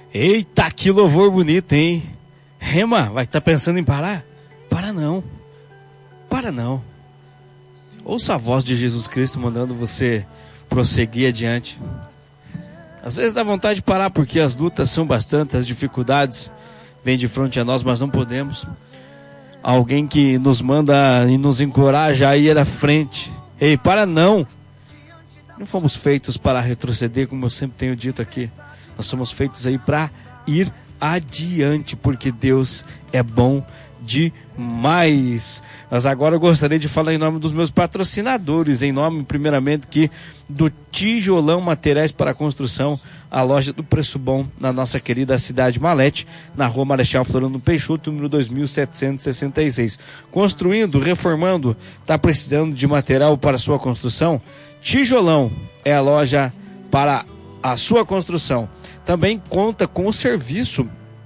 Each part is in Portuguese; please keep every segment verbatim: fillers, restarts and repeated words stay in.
Eita, que louvor bonito, hein? Rema, vai estar pensando em parar? Para não. Para não. Ouça a voz de Jesus Cristo mandando você prosseguir adiante. Às vezes dá vontade de parar porque as lutas são bastantes, as dificuldades vêm de frente a nós, mas não podemos. Alguém que nos manda e nos encoraja a ir à frente. Ei, para não. Não fomos feitos para retroceder, como eu sempre tenho dito aqui. Nós somos feitos aí para ir adiante, porque Deus é bom demais. Mas agora eu gostaria de falar em nome dos meus patrocinadores, em nome primeiramente que do Tijolão Materiais para Construção, a loja do Preço Bom na nossa querida cidade Malete, na rua Marechal Floriano Peixoto, número dois mil setecentos e sessenta e seis. Construindo, reformando, está precisando de material para sua construção? Tijolão é a loja para a sua construção. Também conta com o serviço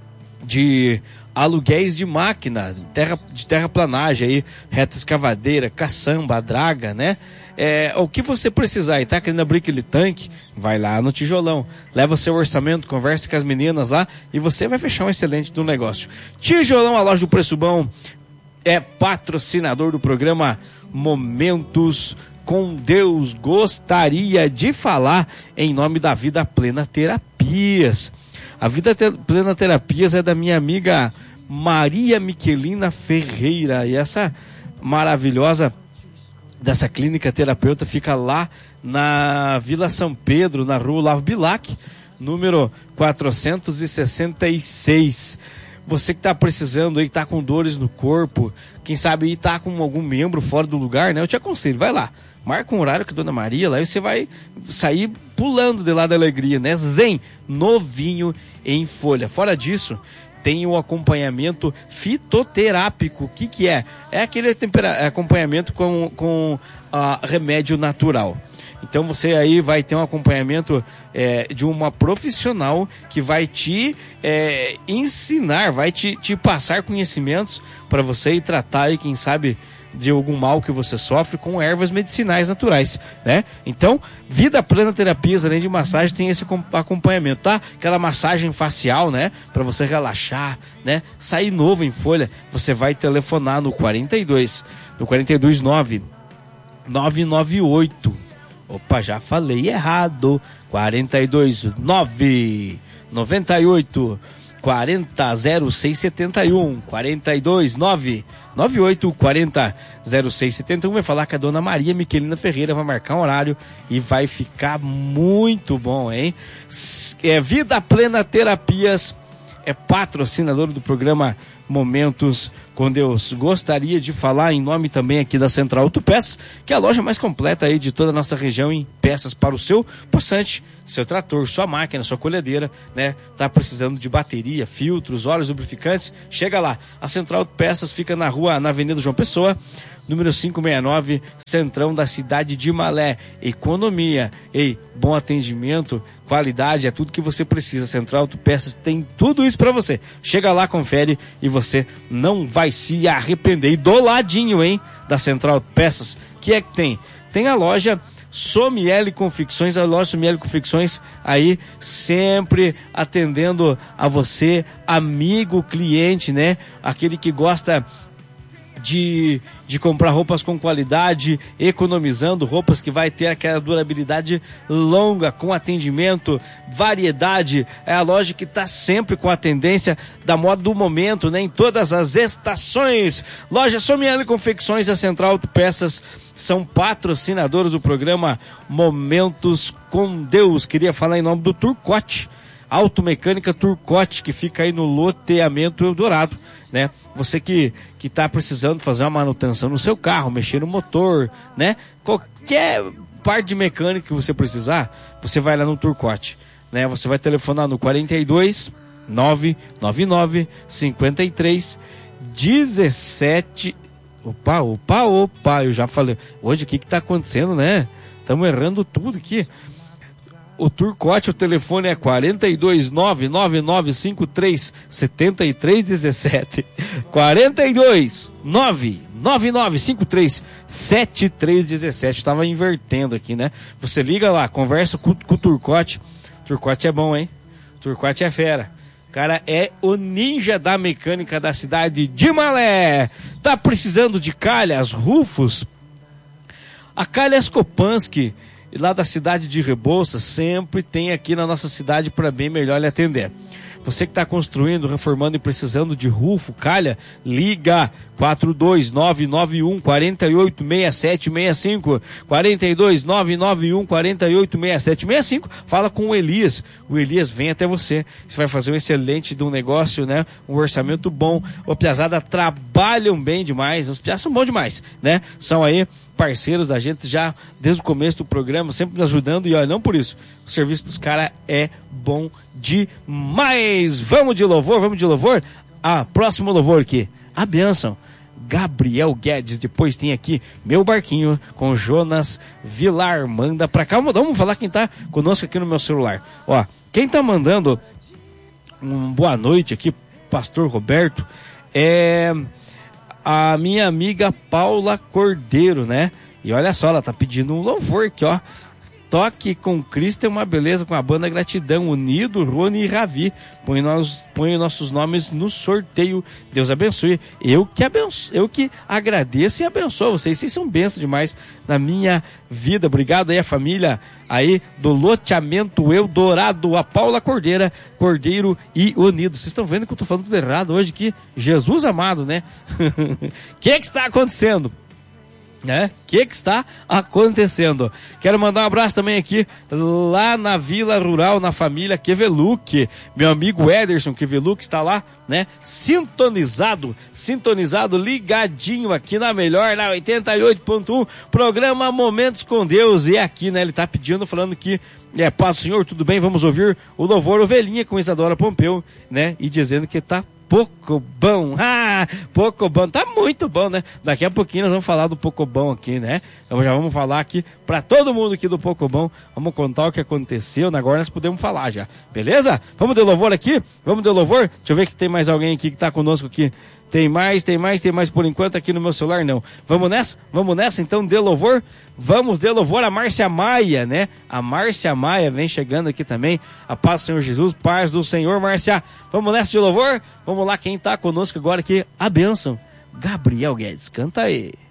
de aluguéis de máquinas, terra, de terraplanagem aí, reta escavadeira, caçamba, draga, né? É, o que você precisar e tá querendo abrir aquele tanque, vai lá no Tijolão, leva seu orçamento, conversa com as meninas lá e você vai fechar um excelente do negócio. Tijolão, a loja do Preço Bom, é patrocinador do programa Momentos com Deus. Gostaria de falar em nome da Vida Plena Terapias. A Vida Te- Plena Terapias é da minha amiga Maria Miquelina Ferreira, e essa maravilhosa dessa clínica terapeuta fica lá na Vila São Pedro, na rua Olavo Bilac, número quatrocentos e sessenta e seis. Você que está precisando aí, está com dores no corpo, quem sabe aí está com algum membro fora do lugar, né? Eu te aconselho, vai lá, marca um horário com a Dona Maria lá e você vai sair pulando de lá da alegria, né? Zen, novinho em folha. Fora disso, tem o acompanhamento fitoterápico. O que que é? É aquele tempera- acompanhamento com, com uh, remédio natural. Então você aí vai ter um acompanhamento é, de uma profissional que vai te é, ensinar, vai te, te passar conhecimentos para você ir tratar e quem sabe de algum mal que você sofre com ervas medicinais naturais, né? Então, Vida Plena Terapias, além de massagem, tem esse acompanhamento, tá? Aquela massagem facial, né? Para você relaxar, né? Sair novo em folha, você vai telefonar no quarenta e dois, no quarenta e dois nove nove nove oito. Opa, já falei errado. quarenta e dois nove noventa e oito quarenta zero seis setenta e um, quarenta e dois nove nove oito quarenta zero seis setenta e um. Vai falar com a Dona Maria Miquelina Ferreira, vai marcar um horário e vai ficar muito bom, hein? É Vida Plena Terapias, é patrocinador do programa Momentos com Deus. Gostaria de falar em nome também aqui da Central Autopeças, que é a loja mais completa aí de toda a nossa região em peças para o seu poçante, seu trator, sua máquina, sua colhedeira, né? Tá precisando de bateria, filtros, óleos lubrificantes? Chega lá. A Central Autopeças fica na rua, na Avenida João Pessoa, número quinhentos e sessenta e nove, centrão da cidade de Malé. Economia, ei, bom atendimento, qualidade, é tudo que você precisa. Central Autopeças tem tudo isso para você. Chega lá, confere e você não vai se arrepender. E do ladinho, hein, da Central Autopeças, que é que tem? Tem a loja Somiele Confecções, a loja Somiele Confecções aí sempre atendendo a você, amigo, cliente, né? Aquele que gosta De, de comprar roupas com qualidade, economizando, roupas que vai ter aquela durabilidade longa, com atendimento, variedade. É a loja que está sempre com a tendência da moda do momento, né? Em todas as estações. Loja Somiele Confecções e a Central Autopeças são patrocinadores do programa Momentos com Deus. Queria falar em nome do Turcote, Automecânica Turcote, que fica aí no loteamento Eldorado, né? Você que que está precisando fazer uma manutenção no seu carro, mexer no motor, né? Qualquer parte de mecânica que você precisar, você vai lá no Turcote, né? Você vai telefonar no quarenta e dois nove nove nove cinquenta e três dezessete. Opa, opa, opa, eu já falei. Hoje o que que tá acontecendo, né? Estamos errando tudo aqui. O Turcote, o telefone é quarenta e dois nove nove nove cinco três sete três um sete. quarenta e dois nove nove nove cinco três sete três um sete. Estava invertendo aqui, né? Você liga lá, conversa com, com o Turcote. Turcote é bom, hein? Turcote é fera. cara é o ninja da mecânica da cidade de Malé. Tá precisando de calhas, rufos? A Calhas Kopansky, lá da cidade de Rebouças, sempre tem aqui na nossa cidade para bem melhor lhe atender. Você que está construindo, reformando e precisando de rufo, calha, liga quatro dois nove nove um, quatro oito seis sete seis cinco, quatro dois nove nove um, quatro oito seis sete seis cinco, fala com o Elias. O Elias vem até você. Você vai fazer um excelente de um negócio, né? Um orçamento bom. O Piazada trabalham bem demais. Os Piazada são bons demais, né? São aí parceiros da gente já desde o começo do programa, sempre nos ajudando, e olha, não por isso, o serviço dos caras é bom demais. Vamos de louvor, vamos de louvor. Ah, próximo louvor aqui, a bênção, Gabriel Guedes. Depois tem aqui Meu Barquinho com Jonas Vilar. Manda pra cá, vamos falar quem tá conosco aqui no meu celular. Ó, quem tá mandando um boa noite aqui, pastor Roberto, é a minha amiga Paula Cordeiro, né? E olha só, ela tá pedindo um louvor aqui, ó. Toque com Cristo é uma beleza, com a banda Gratidão, Unido, Rony e Ravi. Põe, nós, põe nossos nomes no sorteio. Deus abençoe. Eu que, abenço, eu que agradeço e abençoo vocês. Vocês são bênçãos demais na minha vida. Obrigado aí a família aí do loteamento Eldorado, a Paula Cordeira, Cordeiro e Unido. Vocês estão vendo que eu tô falando tudo errado hoje aqui? Jesus amado, né? O que que está acontecendo? né? O que que está acontecendo? Quero mandar um abraço também aqui, lá na Vila Rural, na família Keveluk. Meu amigo Ederson Keveluk está lá, né? Sintonizado, sintonizado, ligadinho aqui na melhor, na oitenta e oito ponto um, programa Momentos com Deus. E aqui, né, ele tá pedindo, falando que é, paz, Senhor, tudo bem? Vamos ouvir o louvor Ovelhinha com Isadora Pompeu, né? E dizendo que tá pouco bom. Ah, pouco bom. Tá muito bom, né? Daqui a pouquinho nós vamos falar do pouco bom aqui, né? Então já vamos falar aqui pra todo mundo aqui do pouco bom. Vamos contar o que aconteceu. Agora nós podemos falar já. Beleza? Vamos de louvor aqui? Vamos de louvor? Deixa eu ver se tem mais alguém aqui que tá conosco aqui. Tem mais, tem mais, tem mais por enquanto aqui no meu celular, não. Vamos nessa? Vamos nessa então, de louvor? Vamos de louvor a Márcia Maia, né? A Márcia Maia vem chegando aqui também. A paz do Senhor Jesus, paz do Senhor, Márcia. Vamos nessa de louvor? Vamos lá, quem tá conosco agora aqui, a bênção. Gabriel Guedes, canta aí.